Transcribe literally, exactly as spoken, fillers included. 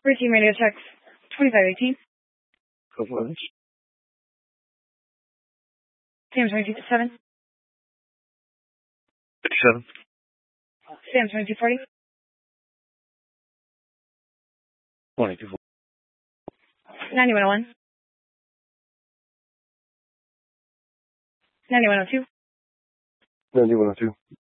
Routine radio check twenty-five eighteen. Go for it. Sam twenty-two seven. fifty-seven. Sam twenty-two forty. twenty-two forty. ninety-one oh one. ninety-one oh two. ninety-one oh two.